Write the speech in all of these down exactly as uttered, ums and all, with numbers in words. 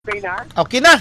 Okay na? Okay na.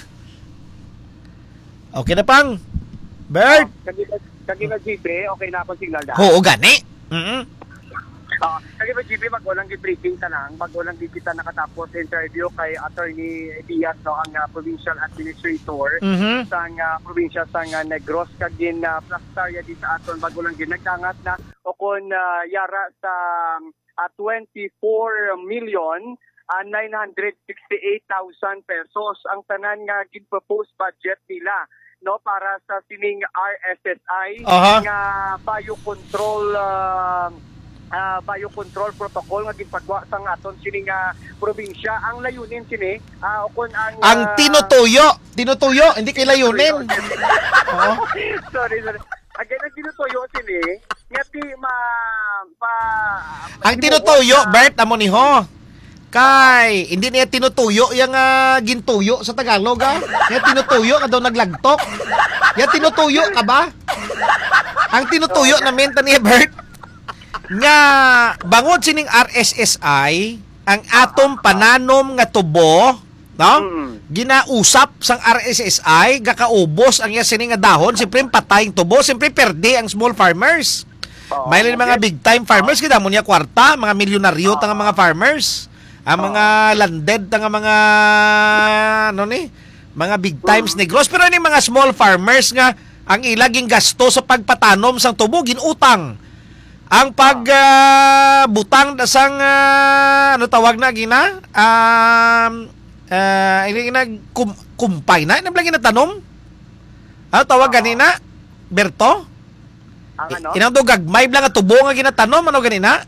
Okay na pang. Bert. Kagina G P, okay na akong signal na. Oo, gani. Mm-hmm. Uh, kagina G P, mag-ulang gibriefing ka lang. Mag-ulang di kita nakatapos interview kay Attorney Diaz, no, ang uh, Provincial Administrator Mm-hmm. sa uh, probinsya sa uh, Negros. Kagin uh, plastarya di sa aton mag-ulang ginagdangat na o kung uh, yara sa uh, twenty-four million Uh, nine hundred sixty-eight thousand pesos ang tanan nga gin-propose budget nila no para sa sining R S S I uh-huh. nga biocontrol uh, uh, biocontrol protocol nga ginpagwa sa aton sining uh, probinsya. Ang layunin kini uh, kun ang uh, ang tinutuyo, tinutuyo hindi kay layunin. Oo. sorry, sorry. Again, ang tinutuyo sini nga ti ma pa ang tinutuyo, Bert, amo ni ho. Kay, hindi niya tinutuyo yung uh, gintuyo sa Tagalog, ha? Yung tinutuyo ka daw naglagtok. Yung tinutuyo ka ba? Ang tinutuyo namin, tani Bert, nga bangod sining R S S I, ang atom pananom nga tubo, no? Ginausap sang R S S I, gakaubos ang iya sining nga dahon, siyempre patayang tubo, siyempre perde ang small farmers. May lang mga big time farmers, kita mo niya kwarta, mga milyonaryo tanga mga farmers. Ang mga landed nga mga ano ni mga big times negros, pero ni mga small farmers nga ang ilaging gasto sa pagpatanom sang tubo ginutang. Ang pag uh, butang sang uh, ano tawag na gina um uh, ini nag kum, kumpay na nang lagi na tanom. Ano tawag ganina? Berto? Ang ano? Inang do gagmay lang nga tubo nga ginatanom ano ganina?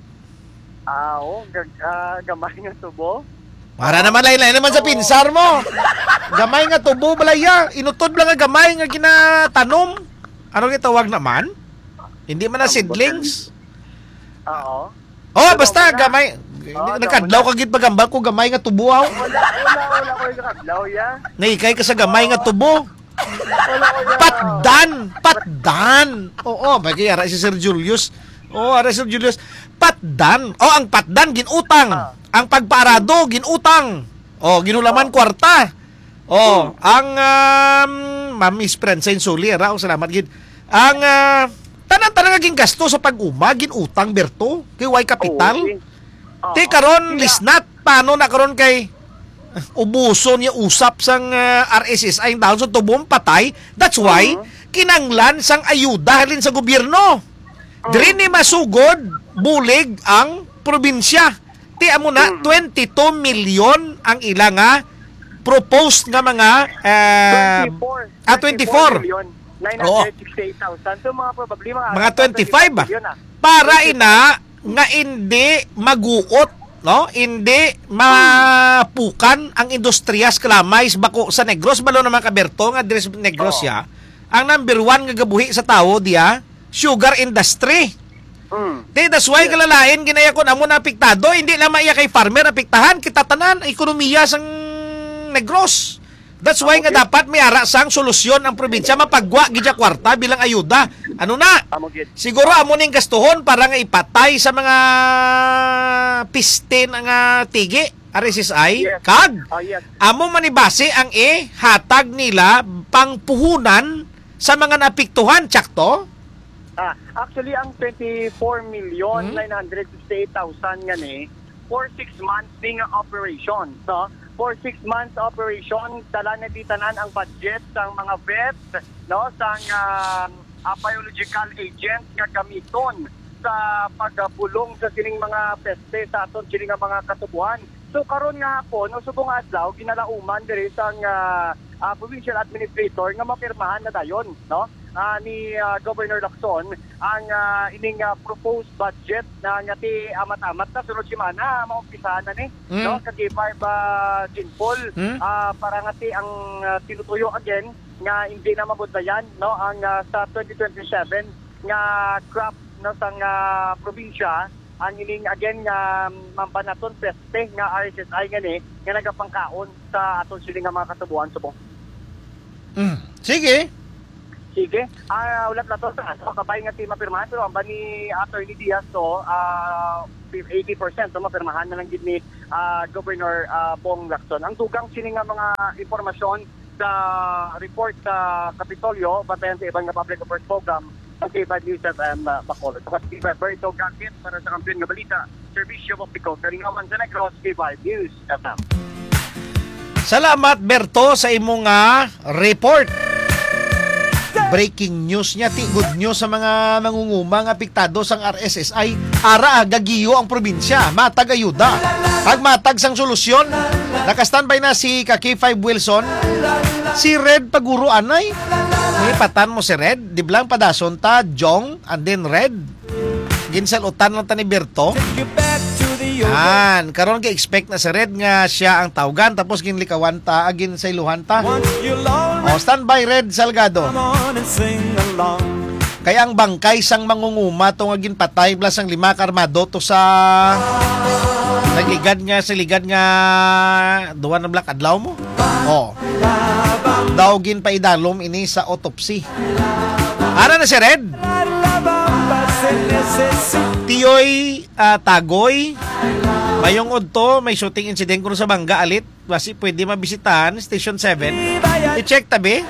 Ah, oh, gag, uh, gamay nga tubo. Para naman lain-lain naman sa pinsar mo. Gamay nga tubo balaya, inutod lang nga gamay nga ginatanom. Ano gitawag naman? Hindi man na seedlings. Oo. Oh, basta gamay. Nakadlaw ka gid pagambal ko gamay nga tubo aw. Wala, wala, wala ko yung kadlaw ya. Naikay ka sa gamay nga tubo. Wala ko ya. Patdan, patdan. Oo, bagay ara si Sir Julius. Oh, ara si Sir Julius. Patdan. Oh, ang patdan ginutang. Ah. Ang pagparado ginutang. Oh, ginulaman kwarta. Oh, hmm. ang um, Ma'am Friend sa Insuli, ra, oh, salamat gid. Ang uh, tanan-tanan nga ging gasto sa pag-uma ginutang Berto kay way kapital. Oh, okay. Ti karon lisnat paano na karon kay ubuson niya usap sang uh, R S S I ang dahon sa tubong patay. That's why uh-huh. kinanglan sang ayuda halin sa gobyerno. Uh-huh. Diri ni masugod bulig ang probinsya. Ti amo na uh-huh. twenty-two million ang ila nga proposed nga mga uh, twenty-four ah twenty-four million nine hundred sixty-eight thousand. So mga probably mga mga twenty-five ba? Para ina nga hindi maguot, no? Hindi mapukan ang industriyas kalamay bako sa Negros balo naman ka Berto nga dres Negros ya. Ang number one nga gabuhi sa tao diya, sugar industry. Mm. Di, that's why yeah. kalalain ginaya ko amo na apektado, hindi na maiya kay farmer apektahan kita tanan ekonomiya sang Negros. That's why okay. nga dapat may ara sang solusyon ang probinsya mapagwa gidya kwarta bilang ayuda. Ano na? Siguro amo ning gastuhon para nga ipatay sa mga piste nga tigi R S S I yes. kag oh, yes. amo manibase ang e hatag nila pangpuhunan sa mga napiktuhan tsakto. Ah, actually ang twenty-four million nine hundred sixty-eight thousand nga ni for six months ding operation, no? For six months operation, tala na ditanan ang budget sang mga vets, no, sang uh, uh, biological agents nga gamiton sa pagbulong sa sining mga peste sa aton sining mga katubuhan. So karon nga po, no, subong adlaw ginalauman diri sang uh, uh, provincial administrator nga mapirmahan na dayon, no? Uh, ni uh, Governor Lacson ang uh, ining uh, proposed budget na nga ti amat-amat na sunod semana maumpisahan na ni mm. no kagipay ba Jinpol mm. uh, para nga ti ang uh, tinutuyo again nga hindi na mabuntayan no ang uh, sa twenty twenty-seven nga crop no sang uh, probinsya ang ining again nga mampanaton peste nga R S S I nga ni nga nagapangkaon sa aton siling nga mga katubuan subong. Mm. Sige. Sige. Ah, uh, ulat na to sa so, kabay nga ti mapirmahan pero ang ba ni Attorney Diaz to, ah uh, eighty percent no mapirmahan na lang gid ni uh, Governor uh, Bong Lacson. Ang dugang sini nga mga impormasyon sa report sa Kapitolyo batayan sa ibang nga public affairs program ang K five News F M uh, Bacolod. So, kasi Berto Gakit para sa Kampiyon nga Balita, Servisyo Publiko, Karingawan sa Negros, K five News F M. Salamat Berto sa imong nga report. Breaking news niya, ti good news sa mga nangungumang apektado sang R S S I. Ara gagiyo ang probinsya, matag ayuda. Pag matag sang solusyon, naka-standby na si ka K five Wilson. Si Red Paguro anay. Nilipatan mo si Red, di blang padason ta Jong and then Red. Ginsalutan lang ta ni Berto. Yan, karon kay expect na si Red nga siya ang tawgan tapos ginlikawan ta agin sa iluhan ta. O standby Red Salgado. Kaya ang bangkay sang mangunguma tong agin patay plus ang lima karmado to sa nagligad nga sa ligad nga duwan na black adlaw mo. O. Daw gin pa idalom ini sa autopsy. Ara na si Red. Tiyoy uh, Tagoy mayong udto may shooting incident kuno sa Bangga alit basi pwede mabisitahan Station seven i-check tabi.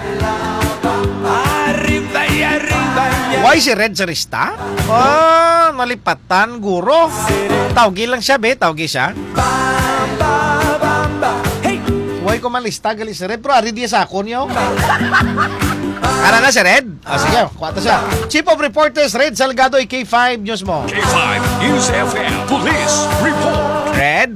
Why si Red sa rista? Oh, nalipatan guro. Tawgi lang siya be, tawgi siya. Why ko malista gali si Red pero ari di sa akon yo. Ara na si Red? Ah, sige, kwata siya. Chief of Reporters, Red Salgado, K five News mo. K five News F M, Police Report. Red?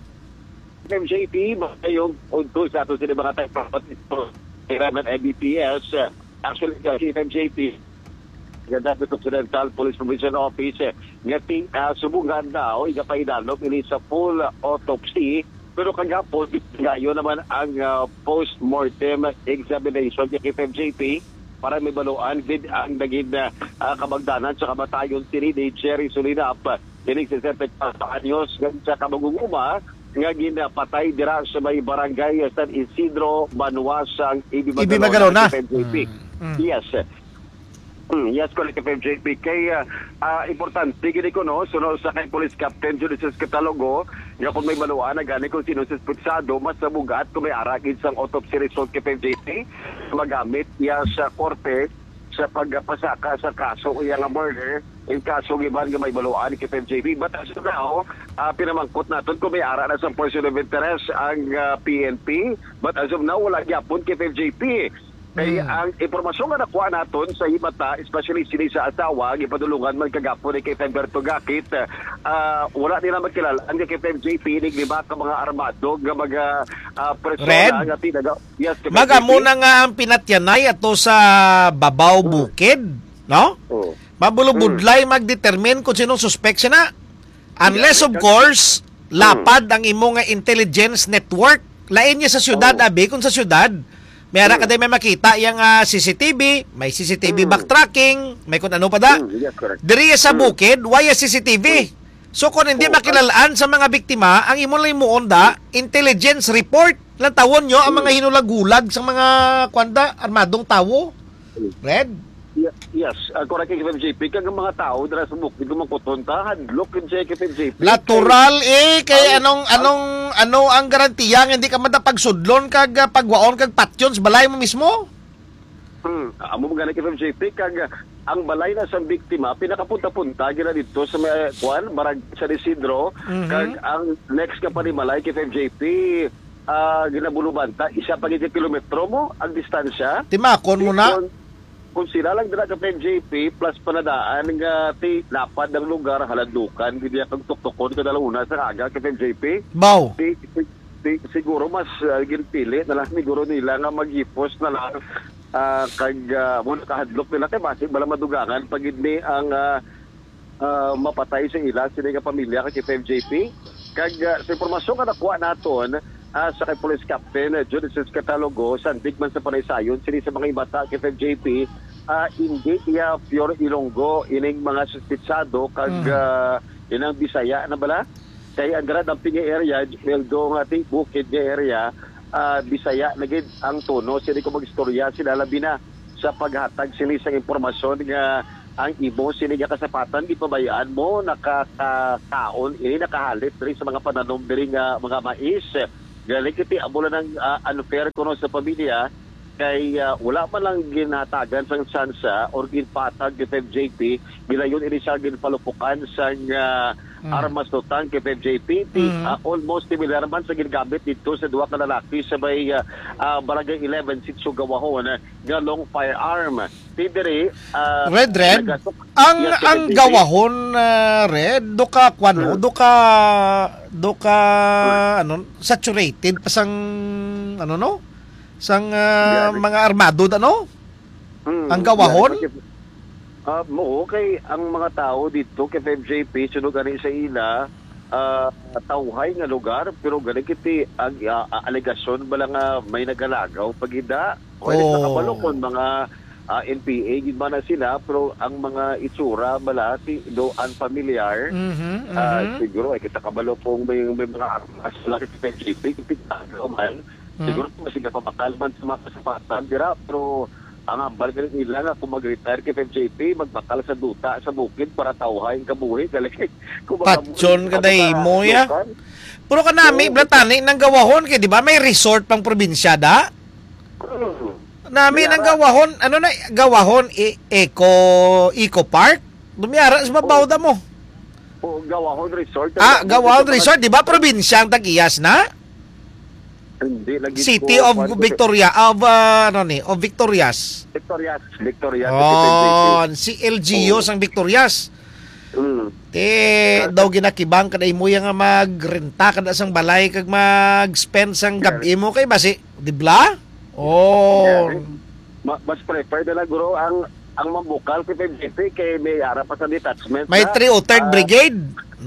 M J P, yung unto sa ato sila mga tayo Kailangan M B P S. Actually, Chief M J P, ganda sa Occidental Police Provision Office, ngating uh, subungan daw, ikapainalog, ini sa full autopsy. Pero kagapon, ngayon naman ang uh, post-mortem examination kay K M J P para may baluan vid ang naging uh, kabagdanan sa kamatayon sini ni Jerry Solinap. Dinig sa sesenta anyos sa kamagunguma nga ginapatay dira sa may barangay San Isidro, Banuasang, Ibimagalona. Ibimagalona. K M J P. Mm. Yes. Yes, correct, K M J P. Kaya uh, importante, gini ko no, sunod sa kay Police Captain Julius Catalogo, nga kung may maluan na gani kung sino suspetsado, mas nabugat kung may arakid sang autopsy result kay K M J P, magamit iya sa korte sa pagpasaka sa kaso iya nga murder, in kaso giban nga may maluan kay K M J P. But as of now, uh, pinamangkot natin kung may ara na sa person of interest ang uh, P N P, but as of now, wala gyapon kay K M J P. Kaya mm. ang impormasyon nga nakuha natin sa himata, especially sini sa asawa, ipadulungan man kagapon ni kay Berto Gakit, uh, wala nila magkilala ang kay M J P, naglima ka mga armado, nga mga uh, persona nga tinaga. Yes, Magamo na nga ang pinatyanay ato sa Babaw Bukid, no? Oh. Mabulubudlay magdetermine kung sinong suspect siya na. Unless of course, lapad ang imo nga intelligence network. Lain niya sa syudad, oh. abi, kung sa syudad, may ara ka may makita yung uh, C C T V, may C C T V mm. backtracking, may kung ano pa da. Mm, yes, correct. Diri sa bukid, why C C T V? So kung hindi oh, makilalaan sa mga biktima, ang imo lang mo onda, intelligence report. Lang tawon nyo ang mga hinulagulag sa mga kwanda, armadong tawo. Red? Yes, uh, correct kay K M J P. Kag mga tao dira sa bukid kumakutonta, hadlok kin sa K M J P. Natural eh kay anong anong ano ang garantiya nga hindi ka madapagsudlon kag uh, pagwaon kag patyon sa balay mo mismo? Hmm, amo mo gani K M J P kag ang balay na sa biktima pinakapunta-punta gina dito sa may kwan barag sa Isidro, mm-hmm. kag ang next ka pa ni balay K M J P uh, ginabulubanta isa pa gid kilometro mo ang distansya. Timakon mo na. Kung sila lang dira ka K M J P plus panadaan nga ti lapad ng lugar haladukan gid kag tuktukon kada una sa kaga K M J P. Baw. Ti, ti, ti, siguro mas uh, ginpili na lang siguro nila nga maghipos na lang uh, kag uh, muna kahadlok nila kay basi bala madugangan pagid ni ang uh, uh, mapatay sa ila sila nga pamilya kay K M J P. Kag uh, sa impormasyon nga nakuha naton Uh, sa kay Police Captain uh, Judices Catalogo, sandig man sa panaysayon, sini sa mga ibata kay K M J P, uh, hindi iya pure Ilonggo, ining mga suspitsado, kag mm. uh, inang Bisaya na bala. Kaya ang grad ang pingi area, meldo nga ting bukid nga area, uh, Bisaya, nagid ang tono, sini ko mag-istorya, sila labi na sa paghatag sini sa impormasyon nga ang imo sini nga kasapatan di pabayaan mo nakakaon ini nakahalit diri sa mga pananom diri nga mga mais. Gali kiti amo lang ng uh, unfair kuno sa pamilya kay uh, wala man lang ginatagan sang sansa or ginpatag ni F M J P gilayon ini sa ginpalupukan sang uh, mm. armas totan kay F M J P mm. uh, almost similar man sa ginagamit dito sa duwa ka lalaki sa may uh, uh, barangay eleven Sitio Gawahon uh, nga long firearm tidiri uh, Red Red nagasok, ang yes, ang F M J P. Gawahon uh, Red do ka kwano Mm. do ka do ka ano saturated pa sang ano no sang uh, Yeah, mga armado ano Hmm, ang Gawahon. Uh, mo kay ang mga tao dito kay F M J P sunog ani sa ila uh, tawhay nga lugar pero gani kiti ang uh, alegasyon bala nga may nagalagaw pagida o Oh. sa kabalo kon mga uh, N P A gid man na sila pero ang mga itsura bala si do unfamiliar. Mhm. Ah, mhm. siguro ay kita kabalo pong may, may mga armas sa F M J P kitagaw man. Hmm. Siguro mas nagpapakal man sa mga kasapatan dira pero ang ambal ganit nila nga kung mag-retire kay F M J P magbakal sa duta sa bukid para tawhay ang kabuhi dali Patson ka day mo, ya. Puro ka nami blatani ng Gawahon kay di ba may resort pang probinsya da? Nami ng Gawahon, ano na Gawahon e- Eco Eco Park. Dumiyara sa mabaw da mo. O Gawahon Resort. Ah, Gawahon Resort, di ba probinsya ang Tag-Iyas na? Hindi lagi City ko- of Victoria of uh, ano ni, of Victorias. Victorias, Victorias. Oh, si L G U Oh. sang Victorias. Mm. Te daw ginakibang kada imo yang nga magrenta kada sang balay kag mag-spend sang gabi mo kay basi, di ba? Oh. Ma- mas prefer na lang guro ang ang mambukal kay F M J P kay may ara pa sa detachment. May na, three oh third ah, Brigade.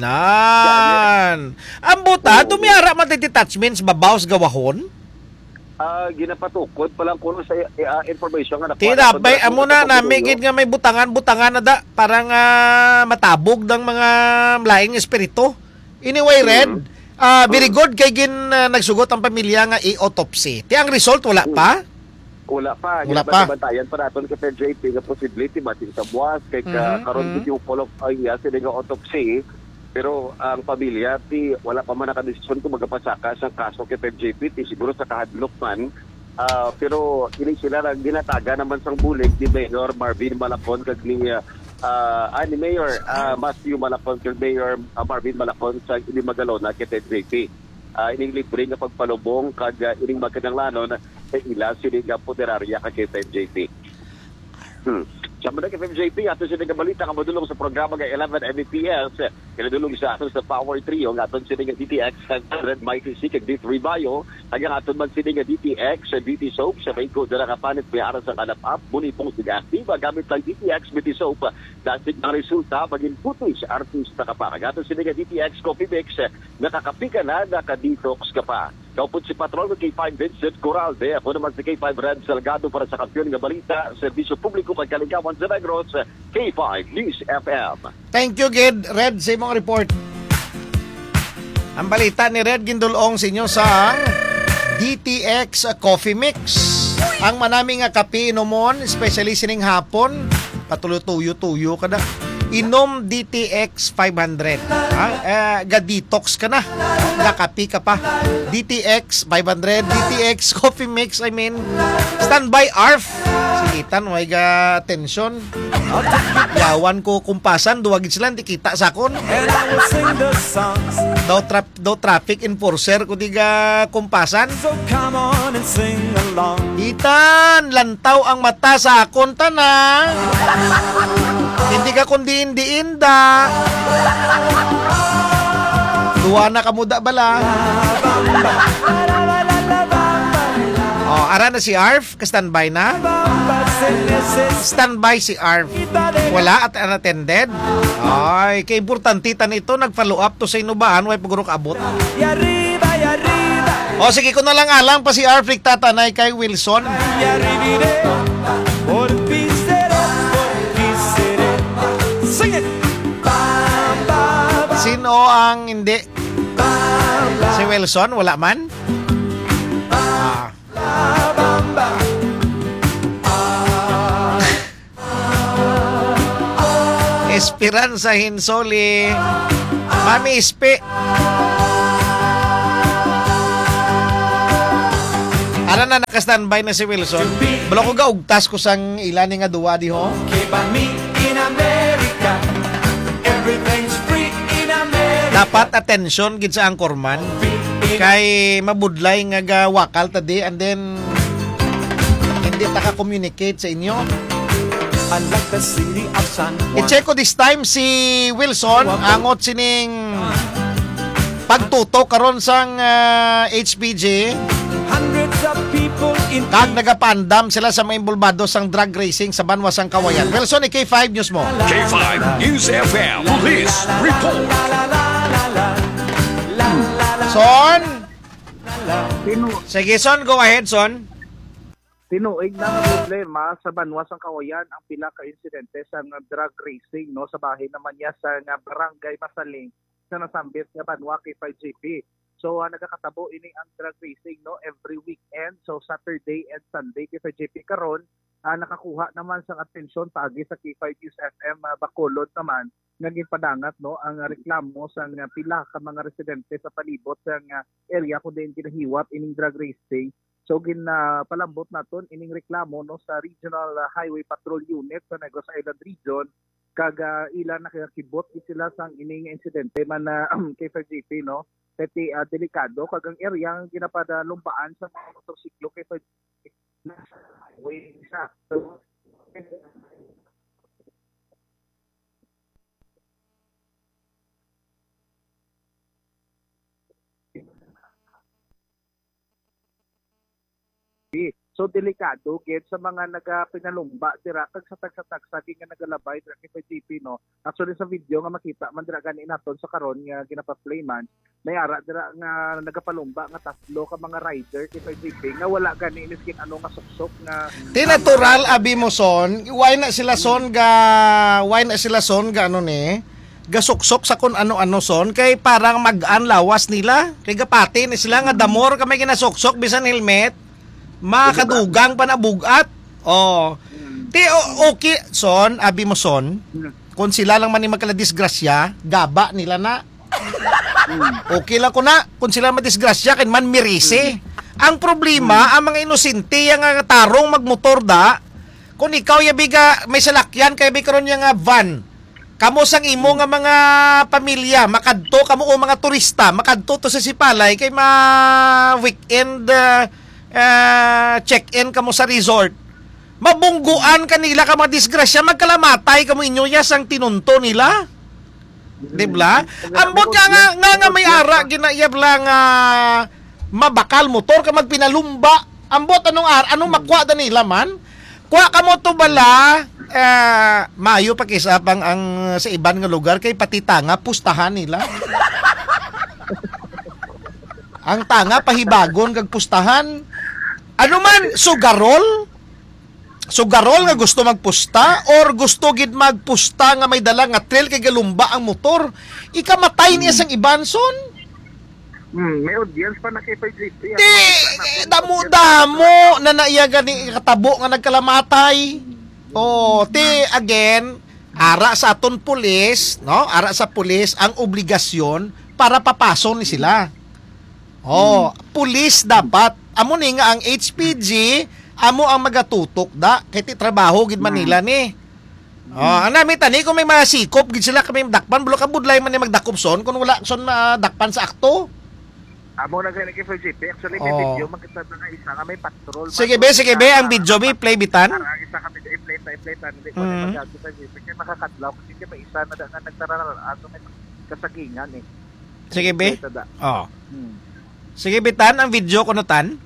Nan. Ang buta, dumiyara man ti detachments babaw sa Gawahon. Ah, ginapatukod pa lang kuno sa uh, information nga nakuha. Tira, bay, amo na namigid nga may butangan-butangan na da. Parang uh, matabog ng mga laing espiritu. Anyway, Red, uh, very good kay gin uh, nagsugot ang pamilya nga i-autopsy. Ti ang result, wala pa? Wala pa. Wala pa. Ginabantayan pa natin kay F M J P nga possibility matin sa buwas kay ka, Mhm, karon mhm. video follow up ay uh, sila nga autopsy. Pero ang pamilya ti wala pa man nakadesisyon kung magapasaka sa kaso kay F M J P ti siguro sa kahadlok man. Ah, pero ini sila lang ginataga naman sang bulig ni Mayor Marvin Malacon kag ni uh, ah, ni Mayor ah, Matthew Malacon kag Mayor ah, Marvin Malacon sa ini Magalona kay F M J P. Ah, ining libre nga pagpalubong kag uh, ining magkananglanon sa ila sila nga punerarya kay F M J P. Hmm. Sama na kay F M J P, ato sila nga balita nga madulong sa programa nga eleven M B P S. Kinadulong sa aton sa Power Trio, nga aton sila nga D T X, Red Mighty C, kag D three Bio. Hanggang aton man sila nga D T X, D T Soap, sa may code na nakapanit may aras ang kanap-up, muni pong siga-activa, gamit lang D T X, D T Soap, dasig ang resulta, maging putoy sa artista ka pa. Hanggang aton sila nga D T X Coffee Mix, nakakapi ka na, nakadetox ka pa. Kaupod si Patrol ng K five Vincent Coralde. Ako naman si K five Red Salgado para sa kampiyon nga balita, serbisyo publiko pagkalingkawan sa Negros, K five News F M. Thank you, Gid. Red, sa imong report. Ang balita ni Red Gindulong sa inyo sa D T X Coffee Mix. Ang manaming nga kape inomon, especially sining hapon, patuloy-tuyo-tuyo ka na. Inom D T X five hundred. Ha? Eh, ga-detox ka na. Gakapi ka pa. D T X five hundred, D T X Coffee Mix, I mean, standby A R F. Sikitan, may ga tension. Yawan ko kumpasan, duwagin sila, hindi kita sakon. Daw, trap, daw traffic enforcer ko di ga kumpasan. Itan, lantaw ang mata sa akon tanang. Hindi ka kundi indiin da. Duwa na kamuda bala. Oh, ara na si A R F, ka-standby na. Standby si A R F. Wala at unattended. Ay, kay importantitan ito, nag-follow up to sa inubaan, way pagurok abot. O, sige ko na lang alang pa si A R F tatanay kay Wilson. Sino ang hindi? Si Wilson, wala man? Ah. Esperanza Hinsoli. Mami Ispe. Ano na naka-standby na si Wilson? Balo ko gaugtas ko sang ilan nga duwa di ho. Dapat attention gid sa anchorman kay mabudlay nga gawakal tadi and then hindi ta ka-communicate sa inyo. I-check ko this time si Wilson angot sining pagtuto karon sang uh, H P G. Kag nagapandam sila sa mga involvado sang drug racing sa Banwasang Kawayan. Wilson, K five News mo. K five News F M Police Report. Son? Tinu Sige, Son. Go ahead, Son. tinuig na nga problema sa Banwasang Kawayan ang pila ka insidente sa nga drug racing no sa bahay naman niya sa nga barangay Masaling sa nasambit nga Banwa K five J P. So uh, nagakatabo ini ang drug racing no every weekend, so Saturday and Sunday K five J P karon uh, nakakuha naman sang atensyon paagi sa K five News F M uh, Bacolod naman naging padangat no ang reklamo sa uh, pila ka mga residente sa palibot sa uh, area kung diin ginahiwat ining drug racing. So gin uh, palambot naton ining reklamo no sa Regional uh, Highway Patrol Unit sa Negros Island Region kag uh, ilan nakakibot sila sang ining insidente man uh, K five J P no peti uh, delikado kag ang area ang ginapadalumpaan sa mga motorsiklo K five J P na highway sa so, So delikado gid sa mga nagapinalumba dira kag sa tag-sa-tag sa nga nagalabay dira kay J P no. Actually sa video nga makita man dira gani naton sa karon nga ginapa-play man, may ara dira nga nagapalumba nga tatlo ka mga rider kay J P nga wala gani miskin ano nga suksok nga Tinatural abi mo son, why na sila son ga why na sila son ga ano ni? Gasuksok sa kun ano-ano son kay parang mag-an lawas nila. Kay gapati ni sila nga damor kami ginasuksok bisan helmet. Makadugang pa na bugat. Oh. Ti okay son, abi mo son. Kung sila lang man ni magkala-disgrasya, gaba nila na. Okay lang ko na kung sila madisgrasya kin man mirise. Ang problema ang mga inosente yang nga tarong magmotor da. Kung ikaw yabiga may salakyan kay bi karon nga van. Kamo sang imo nga mga pamilya makadto kamo o mga turista makadto to sa Sipalay kay ma weekend uh, Uh, check-in kamo sa resort. Mabungguan kanila ka madisgrasya, magkalamatay kamo inyo ya sang tinunto nila. Dibla? Ambot nga nga, nga, nga may ara ginayab lang uh, mabakal motor ka magpinalumba. Ambot anong ara, anong makwa da nila man? Kuha kamo to bala uh, mayo pakisapang ang sa iban nga lugar kay pati tanga pustahan nila. Ang tanga pahibagon kag pustahan. Ano man, sugarol? Sugarol nga gusto magpusta or gusto gid magpusta nga may dala nga trail kay galumba ang motor. Ikamatay niya sang ibanson. Hmm, may audience pa na kay J P. Di, damo-damo na naiya gani katabo nga nagkalamatay. Oh, ti again, ara sa aton pulis, no? Ara sa pulis ang obligasyon para papason ni sila. Oh, pulis dapat amo ni nga ang H P G amo ang magatutok da kay ti trabaho gid Manila ni. Oh, anami tani kung may masikop gid sila kami dakpan bulo ka budlay man ni magdakop son kung wala son uh, dakpan sa akto. Amo na gani kay J P actually may Oh. video makita na nga isa nga may patrol. Sige be, sige be, ang video be play bitan. Ang isa kami i-play ta i-play ta hindi ko Mm. na magagawa sa J P kay makakadlaw kasi kay may isa na da nga nagtararan ato may kasagingan eh. Sige be. Ito da. Oh. Hmm. Sige bitan ang video kuno tan.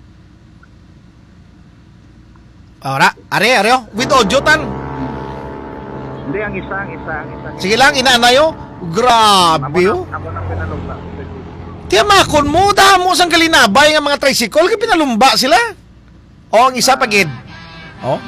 Ora, are are oh, with audio tan. Hindi ang isa ang isa ang isa. Sige lang inaanayo. Grabe oh. Amo nang pinalumba. Tiyamakon mo, damo sang kalinabay nga mga tricycle, kaya pinalumba sila. O, ang isa pagid. O.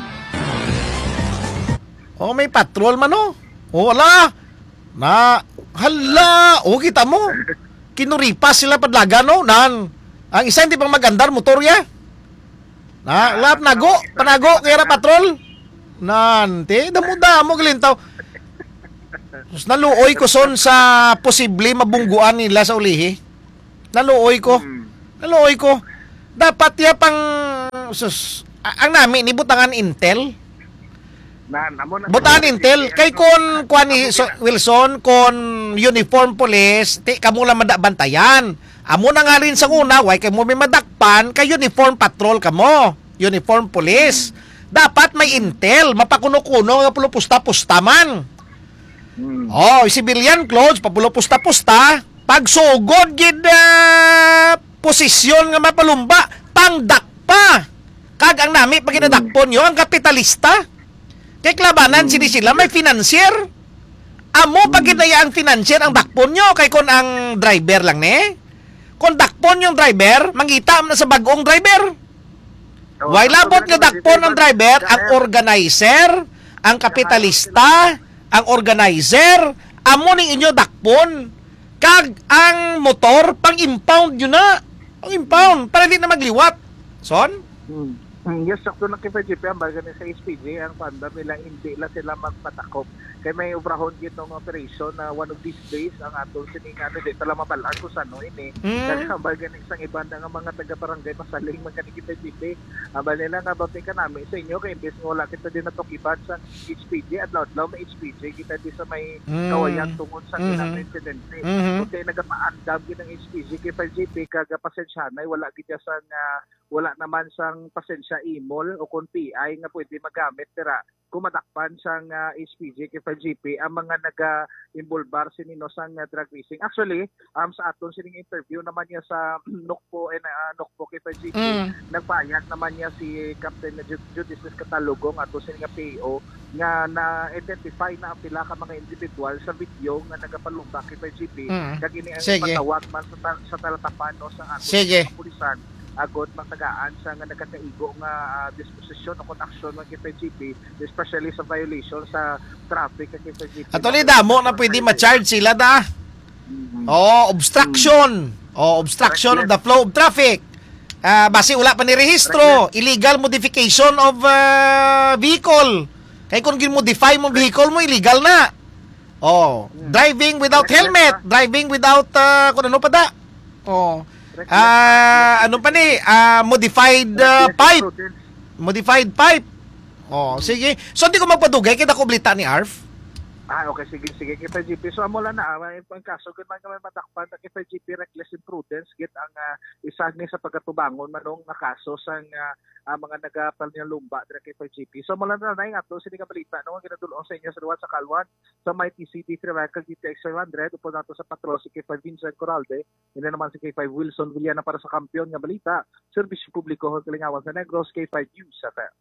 O, may patrol man o. O, wala. Na, hala. O, kita mo. Kinuripas sila padlaga no. Nan, ang isa hindi pang magandar, motor ya. Na, lap, nago. Panago, kaya na patrol. Nan, te, damo-damo, galintaw. Sus, naluoy ko son sa posible mabungguan nila sa ulihi. Naluoy ko. Hmm. Naluoy ko. Dapat ya pang sus, a- ang nami ni butangan Intel. Na, namo na. Butangan Intel kay kon kuan ni so, Wilson kon uniform police, ti kamo lang madabantayan. Amo na nga rin sa una, why kay mo may madakpan kay uniform patrol kamo. Uniform police. Dapat may Intel, mapakuno-kuno nga pulo pusta-pusta man. Hmm. Oh, civilian clothes, papulo pusta-pusta, pagsugod gid uh, posisyon nga mapalumba, pangdakpa. Kag ang nami pag ginadakpon nyo, ang kapitalista. Kay klabanan Hmm. sini sila may financier. Amo pag ginaya ang financier ang dakpon nyo, kay kon ang driver lang ne. Kung dakpon yung driver, mangita na sa bagong driver. Oh, Why labot nga dakpon ang driver, ang organizer, ang kapitalista, ang organizer, amo ning inyo dakpon. Kag ang motor pang impound yun na. Pang impound para di na magliwat. Son? Hmm. Hmm, yes, sakto na kay G P ang baga ni sa S P J, ang panda nila hindi lang sila magpatakop. Kaya may obrahon gito ng operation na one of these days ang atong siningan di tala mabalaan ko sa no ini. Mm. Kaya ang baga ni isang iba na nga mga taga-barangay masaling magkani kita G P. Ang baga nila nga bautin ka namin sa inyo kay imbes nga wala kita din natukiban sa H P J at law may H P J kita di sa may Mm. kawayan tungod sa Mhm. ilang insidente. Mhm. Kung nagapaandam gid ng H P J kay G P kaga pasensyanay wala gid sa nga wala naman sang pasensya imol o kung P I nga pwede magamit pero kumatakpan sang uh, H P J kay G P ang mga naga-involbar sinino sang uh, drug racing. Actually, um, sa aton sining interview naman niya sa Nokpo and uh, Nokpo kay G P, Mm. nagpayag naman niya si Captain Judices Catalogong ato sining P O nga na-identify na ang pila ka mga individual sa video nga nagapalumba kay G P. Mm. Kag ini ang Sige. patawag man sa, ta- sa talatapan no sa aton Sige. mga pulisan agod magtagaan sa nga nagkataigo nga uh, disposisyon o action ng K P G P, especially sa violation sa traffic ng K P G P. At ulit damo na pwede ma-charge sila da. Mhm. Oh, obstruction. Oh, obstruction of the flow of traffic. Ah, base wala pa ni rehistro, illegal modification of uh, vehicle. Kay kung gin-modify mo vehicle mo, illegal na. Oh, driving without helmet, driving without uh, kung ano pa da. Oh. Ah, ano pa ni? Ah, modified uh, pipe. Modified pipe. Oh, sige. So hindi ko magpadugay kita ko blita ni Arf. Ah, okay, sige, sige, K P G P. So, amo lang na, may ang kaso, kung man kami matakpan, na K P G P reckless imprudence, git ang uh, isa ni sa pagkatubangon manong nakaso sa uh, uh, mga nagapal niya lumba na K P G P. So, mula na na yung ato, sini ka balita, no, ang ginadulong sa inyo sa luwan sa Kalwan, sa may T C D three vehicle G T X five hundred, upo nato sa patrol si K five Vincent Coralde, hindi naman si K five Wilson Villana para sa kampiyon nga balita, Serbisyo Publiko, Kalingawan sa Negros, K five News, F M.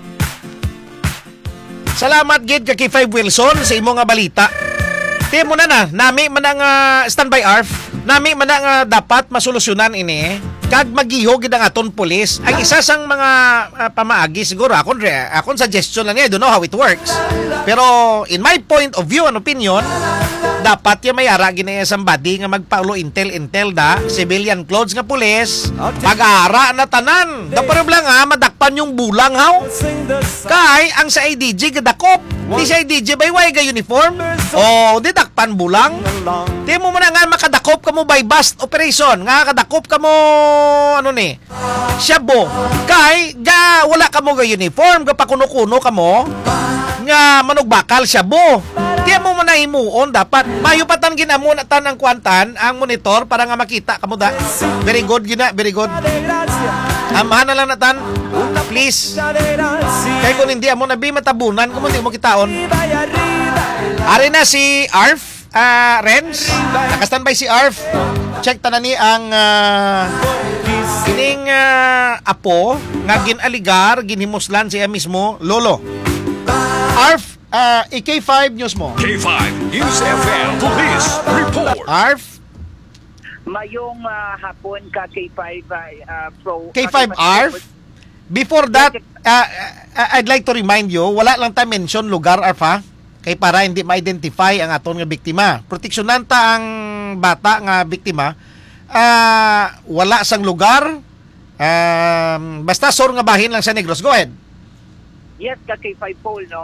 Salamat gid kay Five Wilson sa imo nga balita. Tiyan mo na na, nami man ang uh, standby Arf, nami man ang uh, dapat masolusyonan ini. Kag magiho gid ang aton pulis. Ang isa sang mga uh, pamaagi siguro akon akon suggestion lang niya, I don't know how it works. Pero in my point of view and opinion, dapat ya may ara ginaya somebody nga magpaulo intel intel da civilian clothes nga pulis pag-ara na tanan. Da problema nga madakpan yung bulang haw. Kay ang sa I D G gadakop. Di sa I D G bay way ga uniform. O di dakpan bulang. Di mo man nga makadakop kamo by bust operation. Nga kadakop kamo ano ni? Shabu. Kay ga wala kamo ga uniform ga pakuno-kuno kamo. Nga manugbakal shabu. Di mo man himuon dapat mayo patan ginamo na tan ang kwantan ang monitor para nga makita kamo da. Very good gina, very good. Amahan na lang natan. Please. Kaya kung hindi mo nabi matabunan, kung hindi mo kitaon. Ari na si Arf, uh, Renz. Naka-standby si Arf. Check tanan ni ang uh, kining uh, apo nga ginaligar, ginhimuslan siya mismo, lolo. Arf, uh, i K five news mo. K five News F M Police Report. Arf, Mayong uh, hapon ka K five uh, Pro. K five Arf. Before that, uh, uh, I'd like to remind you, wala lang tayo mention lugar, Arf, ha? Kay para hindi ma-identify ang aton nga biktima. Proteksjonanta ang bata nga biktima. Uh, wala sang lugar. Um, basta sor nga bahin lang sa Negros. Go ahead. Yes, ka K five Paul, no?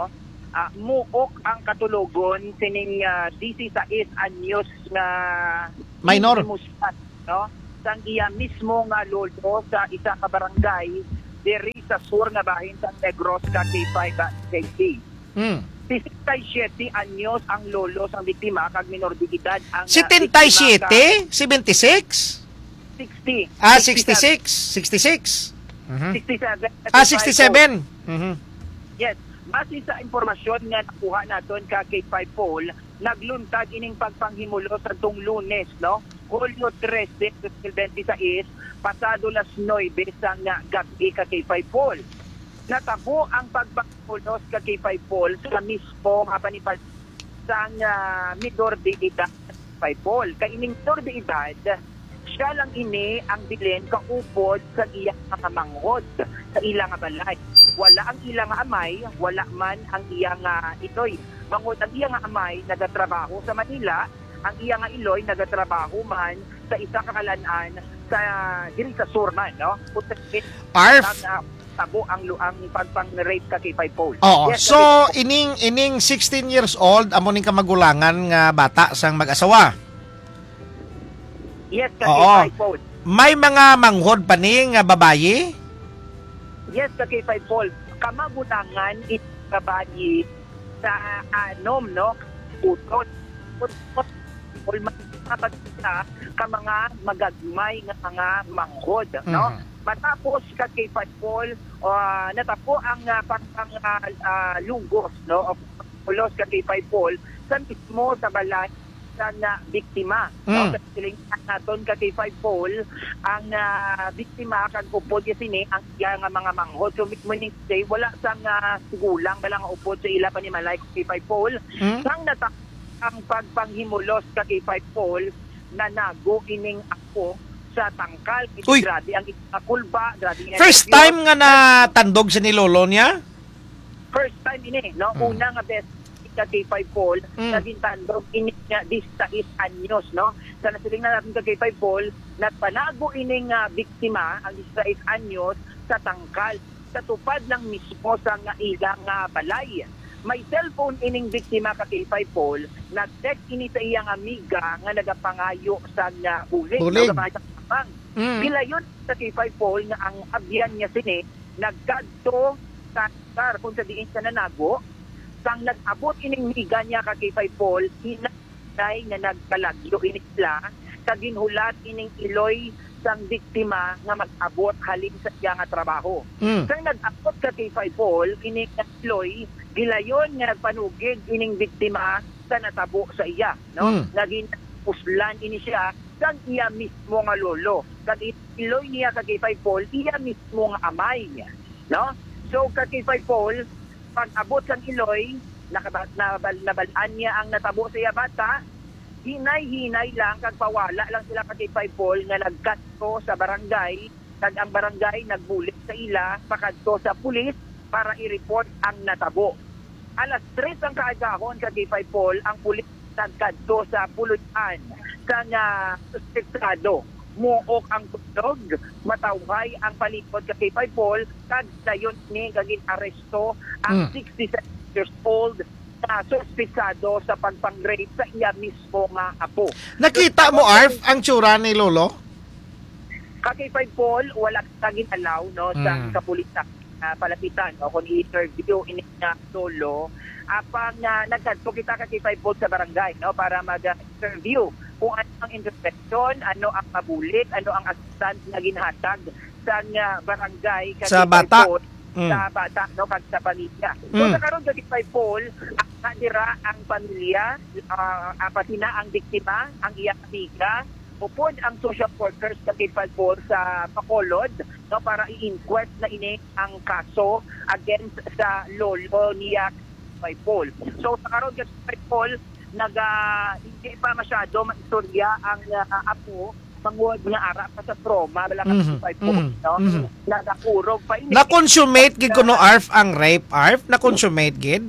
uh, muok ang katulogon sining uh, disisays anyos nga Minor. inimuskat, no? Sang iya mismo nga lolo sa isa ka barangay diri sa sur nga bahin sa Negros ka K five safety. Mm. sixty-seven anyos ang lolo sang biktima kag minor de edad ang uh, seventy-seven? seventy-six? sixty. Ah, sixty-six. sixty-six. Mhm. sixty-seven. Ah, sixty-seven. Mhm. Yes. Base sa impormasyon nga nakuha naton ka K five Pol, nagluntad ining pagpanghimulo sa tung Lunes, no? Hulyo thirteen, twenty twenty-six, pasado las nine sa nga gabi ka K five Pol. Natabo ang pagpanghimulo sa K five Pol sa mismo nga panipal sa nga minor de edad K five Pol. Kay ining minor de edad, siya lang ini ang bilin kaupod sa iyang mga manghod, sa ilang balay. Wala ang ilang amay, wala man ang iyang uh, itoy. Manghod ang iyang amay nagatrabaho sa Manila, ang iyang iloy nagatrabaho man sa isa kakalanan sa diri sa Surman, no? Arf. Ang uh, tabo ang ang pagpang-rape ka kay five Pol. Oo. Yes, So, ining ining sixteen years old amo ning kamagulangan nga bata sang mag-asawa. yes, ka Oo. kay five Pol. May mga manghod pa ni nga babayi? Yes, ka kay five Pol. Kamagulangan it kabayi sa anom, no? Utot. Utot. Utot. Ka mga magagmay nga mga manghod, no? Mhm. Matapos ka kay five Pol, uh, natapo ang uh, pang uh, uh, lugos, no? Of ulos ka kay five Pol sa mismo sa balay sa na biktima. Mm. No? Sa silingan naton ka kay five Pol, ang uh, biktima kag upod ya sini ang iya nga mga manghod. So mismo ning say wala sang uh, sigulang bala nga upod sa ila pa ni malay kay five Pol. Mm. Sang natap ang pagpanghimulos ka kay five Pol na nago ining ako sa tangkal. Uy. Grabe ang ikulba, grabe ang First time nga natandog sa ni lolo niya? First time ini, no? Mm. Una nga best ka kay five Pol, Mm. naging tandog ini nga distais anyos, no? Sa nasiling na natin ka kay five Pol, natpanago ining uh, biktima ang distais anyos sa tangkal. Sa tupad lang mismo sa nga ilang uh, balay. May cellphone ining biktima ka kay five Pol, nag-text ini sa iyang amiga nga nagapangayo sa nga uling. Uling. Nagapangayo sa kapang. Mm. Bila yun sa kay five Pol nga ang abyan niya sini, nagkadto sa car kung sa diin sa nanago, sang nag-abot ining miga niya ka kay five Pol, hinay na nagkalagyo inisla, kaginhulat ining iloy sang biktima nga mag-abot halin sa iya nga trabaho. Mm. Sang nag-abot ka kay five Pol, ining iloy, gilayon nga nagpanugid ining biktima sa natabo sa iya, no? Mm. Naging puslan ini siya sang iya mismo nga lolo. Kag iloy niya ka kay five Pol, iya mismo nga amay niya, no? So ka kay five Pol, pag abot sang iloy, nabal, nabal, nabalaan niya ang natabo sa iya bata, hinay-hinay lang, kag pawala lang sila ka kay five Pol nga nagkadto sa barangay, kag ang barangay nagbulit sa ila, pakadto sa pulis para i-report ang natabo. Alas tres ang kaagahon ka kay five Pol, ang pulis nagkadto sa pulutan sa nga suspektado. Muok ang tulog, matawhay ang palikod ka kay five Pol, kag dayon ni gagin aresto ang Mm. sixty-seven years old na suspetsado sa pagpang-rape sa iya mismo nga apo. Nakita mo, Arf, ang tsura ni lolo? Ka kay five Pol, wala tagin alaw, no, sa Mm. kapulisan na palapitan, no, kung i-interview ini nga solo, apang uh, nagkadto kita ka kay five Pol sa barangay, no, para mag-interview kung ano ang intervention, ano ang mabulit, ano ang assistant na ginhatag sa uh, barangay ka Sa kay bata. five Pol, Mm. sa bata, no, kag sa pamilya. So, Mm. sa karon ka kay five Pol, ang nadira ang pamilya, uh, pati na ang biktima, ang iyang amiga, upod ang social workers ka kay five Pol sa Bacolod, no, para i-inquest na ini ang kaso against sa lolo niya five Pol. So sa karon ka five Pol, naga hindi pa masyado maistorya ang uh, apo mangod nga ara pa sa trauma bala ka Mhm, five Pol, mhm, no? mhm. Nagakurog pa ini. Na-consummate gid kuno, Arf, ang rape, Arf? Na-consummate gid?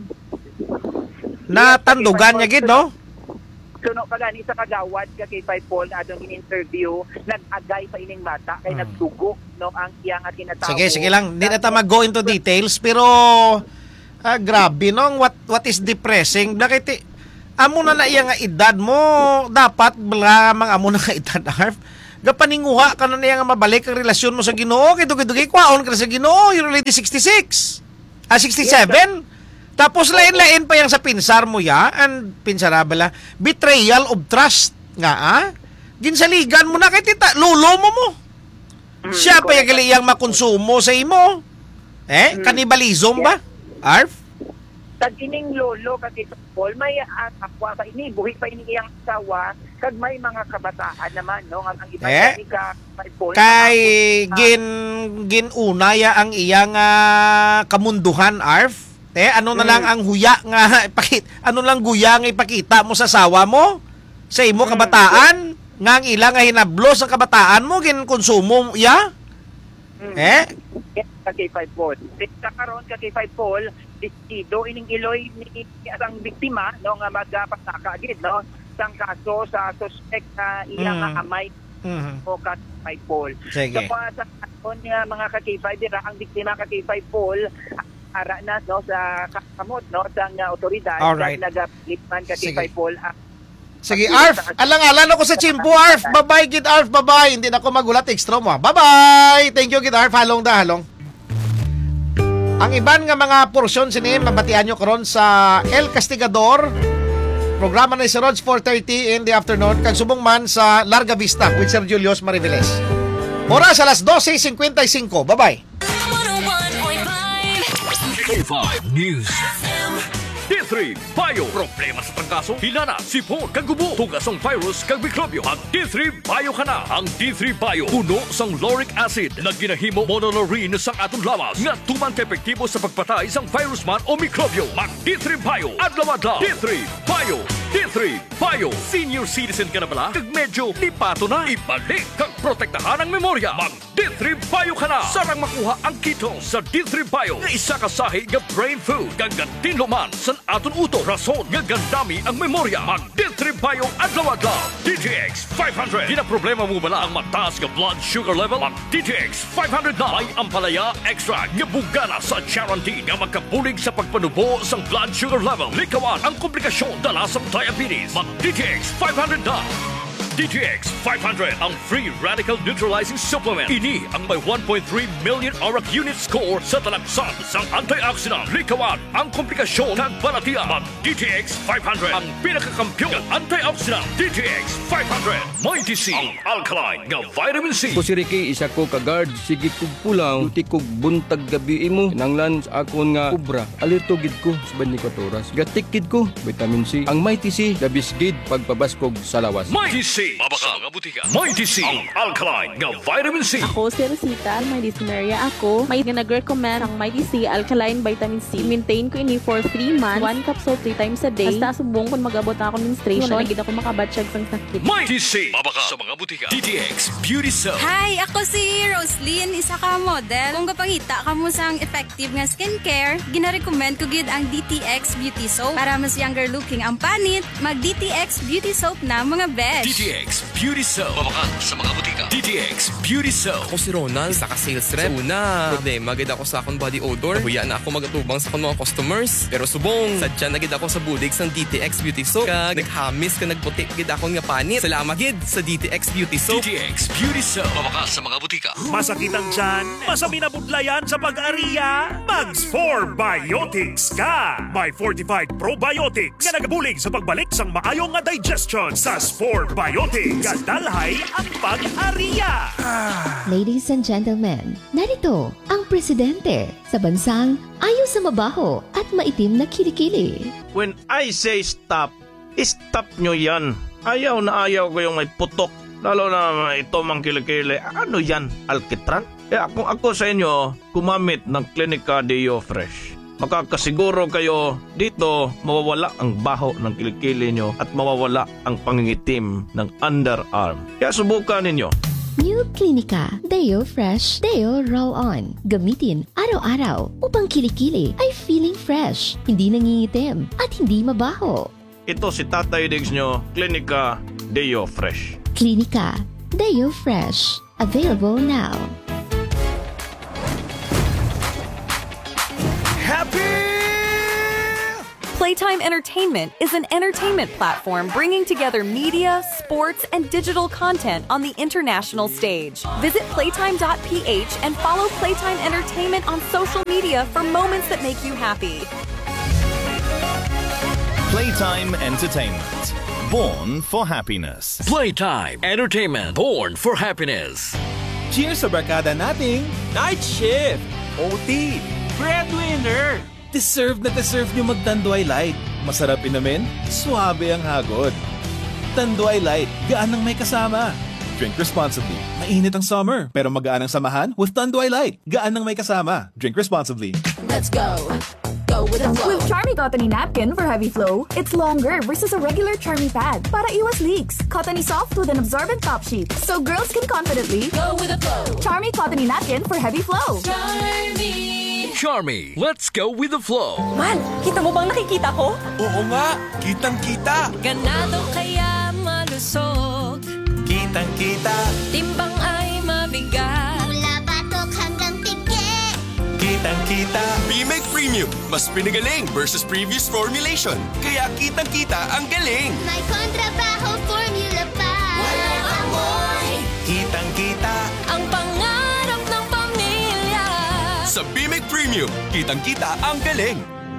Natandugan niya gid, no? Suno pa gani sa kagawad ka kay five Pol adong in-interview, nag-agay pa ining bata kay Hmm. nagdugo, no, ang iyang nga tinatawag. Sige, sige lang. Hindi na ta mag-go into details, pero Ah, grabe nong what what is depressing. Nakiti amo na na iya nga edad mo dapat lamang amo na nga edad Arf. Gapaninguha ka na niya nga mabalik ang relasyon mo sa Ginoo kay dugi-dugi kwaon ka sa Ginoo. You're already sixty-six. Ah sixty-seven. Tapos lain-lain pa yang sa pinsar mo ya and pinsara bala betrayal of trust nga ah. Ginsaligan mo na kay tita lulo mo mo. Siya pa yung galiyang makonsumo sa imo. Eh, kanibalism ba? Arf? Kag ining lolo kag ito Paul, may akwa pa ini, buhi pa ini iyang asawa, kag may mga kabataan naman, no? Ang iba Eh? ni ka kay Paul. Kay gin ginunaya ang iyang ah, kamunduhan Arf. Eh ano na lang ang huya nga ipakit ano lang guya nga ipakita mo sa sawa mo sa imo kabataan nga ang ilang nga hinablos ang kabataan mo gin konsumo ya. Eh Kay Five Paul. Sa karon kay Five Paul, distido ining iloy ni ang biktima, no, nga magpasaka gid, no? Sang kaso sa suspect na iyang Mm. amay mhm. o kat Five Paul. Sige. So pa sa karon nga mga ka-K five dira ang biktima kay Five Paul ara na, no, sa kamot, no, sa nga otoridad Alright. nagaplikman kay Sige. Five Paul. Ah, Sige, Arf. Alang-alan ako sa chimpo, Arf. Bye-bye, Gid Arf. Bye-bye. Hindi na ako magulat. Extra mo. Bye-bye. Thank you, Gid Arf. Halong da, halong. Ang iban nga mga porsyon sini, mabatian nyo karon sa El Castigador. Programa na si Rods four thirty in the afternoon. Kag subong man sa Larga Vista with Sir Julius Mariveles. Oras alas twelve fifty-five. Bye-bye. K five News. D three Bio. Problema sa trangkaso, hilana, sipon, kagubo, tugasong virus, kag mikrobyo. Ang D three Bio ka na. Ang D three Bio, puno sang lauric acid na ginahimo monolaurin sang atong lawas nga tuman ka-epektibo sa pagpatay sang virus man o mikrobyo. Mag D three Bio. Adlaw-adlaw. D three Bio. D three Bio. Senior citizen ka na bala? Kag medyo lipato na. Ibalik kag protektahan ang memorya. Mag D three Bio ka na. Sarang makuha ang keto sa D three Bio nga isa ka sahi nga brain food kag gantinlo man sa aton uto. Rason nga gandami ang memorya. Mag D three Bio adlaw-adlaw. D T X five hundred. Di na problema mo bala ang mataas nga blood sugar level? Mag D T X five hundred na. May ampalaya extra nga bugana sa guarantee nga magkabulig sa pagpanubo sa blood sugar level. Likawan ang komplikasyon dala sa diabetes. Mag D T X five hundred na. D T X five hundred, ang free radical neutralizing supplement. Ini ang may one point three million A R A C unit score sa talagsan sang antioxidant. Likawan ang komplikasyon kag balatian. Mag D T X five hundred, ang pinakakampiyon ng antioxidant. D T X five hundred. May T C, ang alkaline nga vitamin C. Ko si Ricky, isa ko ka-guard. Sige kog pulang, tuti kog buntag gabi imo. Kinanglan sa akon nga kubra. Alito gid ko sa twenty-four oras. Gatikid ko, vitamin C. Ang May T C, dabis gid pagpabaskog sa lawas. May T C, mabaka mga butika. May T C, ang alkaline nga vitamin C. Ako si Rosita, may dysuria ako. May nag-recommend ang Mighty C Alkaline Vitamin C. Maintain ko ini for three months. One capsule three times a day. Basta subong kung mag-abot ako ng menstruation, nagid ako makabatsyag sang sakit. May T C, mabaka sa mga butika. D T X Beauty Soap. Hi, ako si Roslyn, isa ka model. Kung kapangita ka mo sang effective nga skincare, gina-recommend ko gid ang D T X Beauty Soap. Para mas younger looking ang panit, mag D T X Beauty Soap na mga besh. D T X Beauty Soap. Mabaka sa mga butika. D T X Beauty Soap. Ako si Ronald, isa ka sales rep. So, una, problema gid ako sa akong body odor. Nahuya na ako magatubang sa akong mga customers. Pero subong, sadya na gid ako sa bulig sang D T X Beauty Soap. Kag naghamis ka nagputi gid akong nga panit. Salamat gid sa D T X Beauty Soap. D T X Beauty Soap. Mabaka sa mga butika. Masakit ang tiyan? Masami na budlayan sa pag-ariya? Mags four Biotics ka! May fortified probiotics nga nagabulig sa pagbalik sang maayong nga digestion sa four Biotics. Kadalhay ang pag-ariya! Ladies and gentlemen, narito ang presidente sa bansang ayaw sa mabaho at maitim na kilikili. When I say stop, stop nyo yan. Ayaw na ayaw ko yung may putok. Lalo na ito mang kilikili. Ano yan? Alkitran? Kaya kung ako sa inyo, gumamit ng Clinica Deo Fresh. Makakasiguro kayo dito mawawala ang baho ng kilikili nyo at mawawala ang pangingitim ng underarm. Kaya subukan ninyo. New Clinica Deo Fresh Deo Roll-On. Gamitin araw-araw upang kilikili ay feeling fresh, hindi nangingitim at hindi mabaho. Ito si Tatay Diggs nyo, Clinica Deo Fresh. Clinica Deo Fresh. Available now. Happy Playtime Entertainment is an entertainment platform bringing together media, sports, and digital content on the international stage. Visit playtime dot p h and follow Playtime Entertainment on social media for moments that make you happy. Playtime Entertainment. Born for happiness. Playtime Entertainment. Born for happiness. Cheers sa barkada nating Night Shift, O T, Breadwinner. Deserve na deserve nyo mag-Tanduay Light. Masarap inumin, suabe ang hagod. Tanduay Light, gaan ng may kasama. Drink responsibly. Mainit ang summer, pero magaan ang samahan with Tanduay Light. Gaan ng may kasama. Drink responsibly. Let's go. Go with the flow. With Charmy Cottony Napkin for heavy flow, it's longer versus a regular Charmy pad para iwas leaks. Cottony soft with an absorbent top sheet, so girls can confidently go with the flow. Charmy Cottony Napkin for heavy flow. Charmy. Charmy, let's go with the flow. Man, kita mo bang nakikita ko? Oo nga, kitang-kita. Ganado kaya malusog. Kitang-kita. Timbang ay mabigat. Mula batok hanggang pigi. Kitang-kita. B-Make Premium, mas pinagaling versus previous formulation. Kaya kitang-kita ang galing. May kontrabaho formula pa. Walang amoy. Kitang-kita. Ang pangarap ng pamilya. Sa B-Make Premium, kitang-kita ang galing.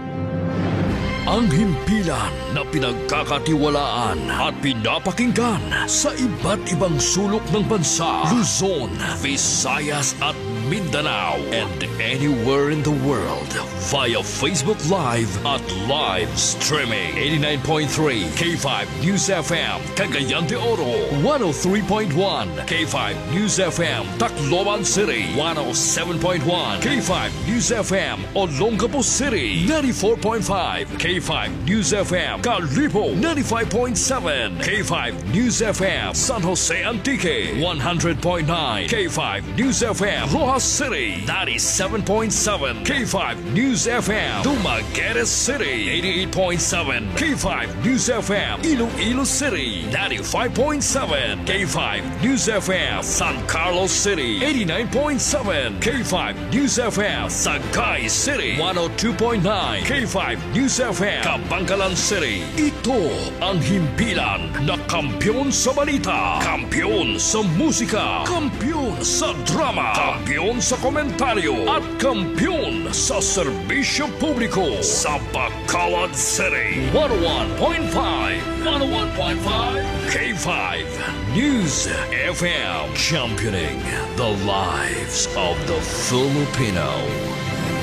Ang himpilan na pinagkakatiwalaan at pinapakinggan sa iba't ibang sulok ng bansa, Luzon, Visayas at Mindanao, and anywhere in the world via Facebook Live at live streaming. eighty-nine point three K five News F M, Cagayan de Oro, one oh three point one K five News F M, Tacloban City, one oh seven point one K five News F M, Olongapo City, ninety-four point five K five News F M, Calibo, ninety-five point seven K five News F M, San Jose Antique, one hundred point nine K five News F M, Rojas City, ninety-seven point seven K five News F M, Dumaguete City, eighty-eight point seven K five News F M, Iloilo City, ninety-five point seven K five News F M, San Carlos City, eighty-nine point seven K five News F M, Sagay City, one oh two point nine K five News F M, Kabangkalan City. Ito ang himpilan na kampyon sa balita, kampyon sa musika, kampyon sa drama, kampyon sa komentaryo, at kampyon sa serbisyo publiko sa Bacolod City. one oh one point five one oh one point five K five News F M, championing the lives of the Filipino.